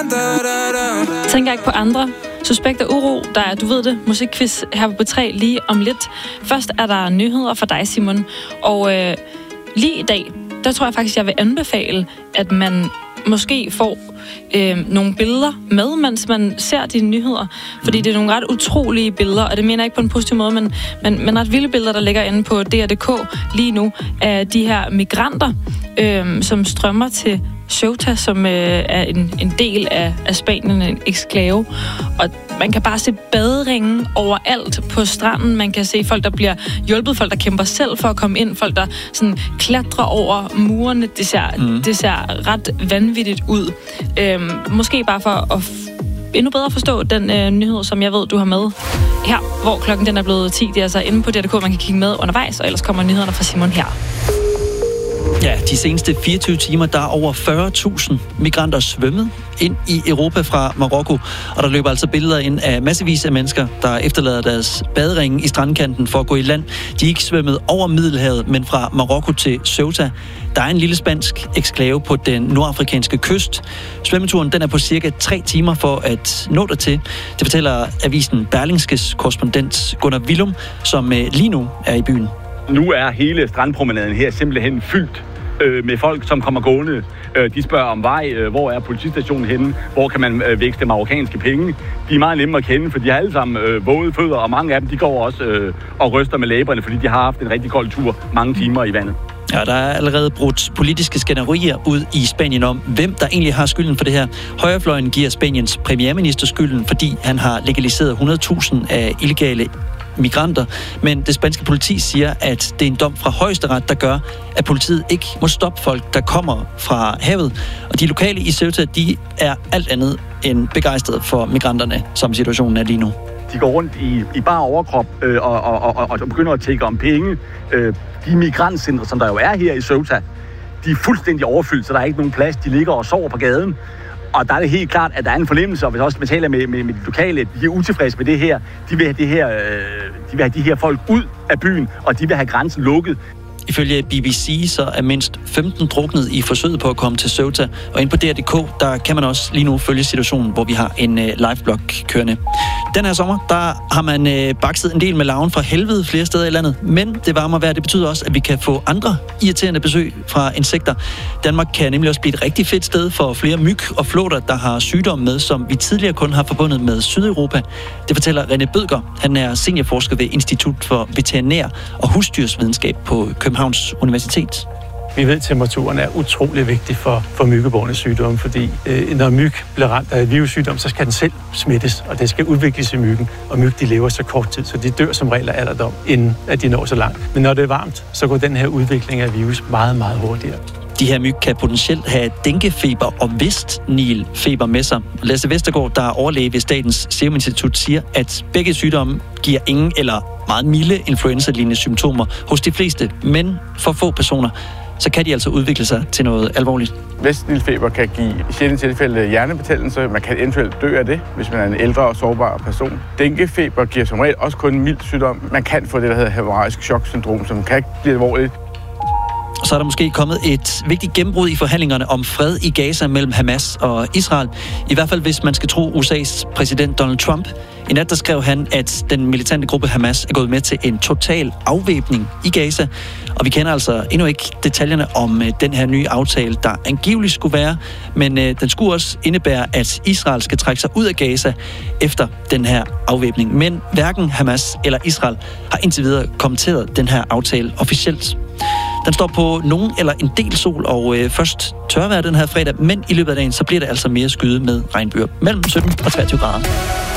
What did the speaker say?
Tænker ikke på andre. Suspekt af uro, der er, du ved det, musikquiz her på B3 lige om lidt. Først er der nyheder for dig, Simon. Og lige i dag, der tror jeg faktisk, jeg vil anbefale, at man måske får nogle billeder med, mens man ser de nyheder. Fordi det er nogle ret utrolige billeder, og det mener jeg ikke på en positiv måde, men ret vilde billeder, der ligger inde på DR.dk lige nu, af de her migranter, som strømmer til Ceuta, som er en del af Spanien, en eksklave. Og man kan bare se baderinge overalt på stranden. Man kan se folk, der bliver hjulpet, folk, der kæmper selv for at komme ind, folk, der sådan klatrer over murene. Det ser ret vanvittigt ud. Måske bare for at endnu bedre forstå den nyhed, som jeg ved, du har med her, hvor klokken den er blevet 10. Det er altså inde på DR.dk, man kan kigge med undervejs, og ellers kommer nyhederne fra Simon her. Ja, de seneste 24 timer, der er over 40.000 migranter svømmet ind i Europa fra Marokko. Og der løber altså billeder ind af massevis af mennesker, der efterlader deres baderinge i strandkanten for at gå i land. De er ikke svømmet over Middelhavet, men fra Marokko til Ceuta. Der er en lille spansk eksklave på den nordafrikanske kyst. Svømmeturen den er på cirka 3 timer for at nå dertil. Det fortæller avisen Berlingskes korrespondent Gunnar Willum, som lige nu er i byen. Nu er hele strandpromenaden her simpelthen fyldt med folk, som kommer gående. De spørger om vej, hvor er politistationen henne, hvor kan man vækste marokkanske penge. De er meget nemme at kende, for de har alle sammen våde fødder, og mange af dem de går også og ryster med læberne, fordi de har haft en rigtig kold tur mange timer i vandet. Ja, der er allerede brudt politiske skænderier ud i Spanien om, hvem der egentlig har skylden for det her. Højrefløjen giver Spaniens premierminister skylden, fordi han har legaliseret 100.000 af illegale migranter, men det spanske politi siger, at det er en dom fra højesteret, der gør, at politiet ikke må stoppe folk, der kommer fra havet. Og de lokale i Ceuta, de er alt andet end begejstrede for migranterne, som situationen er lige nu. De går rundt i bare overkrop og begynder at tække om penge. De migrantcentre, som der jo er her i Ceuta, de er fuldstændig overfyldt, så der er ikke nogen plads. De ligger og sover på gaden. Og der er det helt klart, at der er en fornemmelse, og hvis også man taler med de lokale, de er utilfredse med det her. De vil have de her folk ud af byen, og de vil have grænsen lukket. Ifølge BBC så er mindst 15 druknet i forsøget på at komme til Ceuta, og inde på DR.dk, der kan man også lige nu følge situationen, hvor vi har en liveblog kørende. Den her sommer, der har man bakset en del med larven fra helvede flere steder i landet, men det varmer vejr, det betyder også, at vi kan få andre irriterende besøg fra insekter. Danmark kan nemlig også blive et rigtig fedt sted for flere myg og flåter, der har sygdomme med, som vi tidligere kun har forbundet med Sydeuropa. Det fortæller René Bødker. Han er seniorforsker ved Institut for Veterinær og Husdyrsvidenskab på Københavns Universitet. Vi ved, at temperaturen er utrolig vigtig for myggebårne sygdomme, fordi når myg bliver ramt af virussygdom, så skal den selv smittes, og det skal udvikles i myggen. Og myg, de lever så kort tid, så de dør som regel af alderdom, inden at de når så langt. Men når det er varmt, så går den her udvikling af virus meget, meget hurtigere. De her myg kan potentielt have denguefeber og vestnilfeber med sig. Lasse Vestergaard, der er overlæge ved Statens Serum Institut, siger, at begge sygdomme giver ingen eller meget milde influenza-lignende symptomer hos de fleste, men for få personer, så kan de altså udvikle sig til noget alvorligt. Vestnilfeber kan give i sjældne tilfælde hjernebetændelse. Man kan eventuelt dø af det, hvis man er en ældre og sårbar person. Denguefeber giver som regel også kun en mild sygdom. Man kan få det, der hedder hæmorragisk choksyndrom, som kan blive alvorligt. Så er der måske kommet et vigtigt gennembrud i forhandlingerne om fred i Gaza mellem Hamas og Israel. I hvert fald hvis man skal tro USA's præsident Donald Trump. I nat der skrev han, at den militante gruppe Hamas er gået med til en total afvæbning i Gaza. Og vi kender altså endnu ikke detaljerne om den her nye aftale, der angiveligt skulle være. Men den skulle også indebære, at Israel skal trække sig ud af Gaza efter den her afvæbning. Men hverken Hamas eller Israel har indtil videre kommenteret den her aftale officielt. Den står på nogen eller en del sol, og først tørvejr den her fredag, men i løbet af dagen, så bliver det altså mere skyde med regnbyger mellem 17 og 23 grader.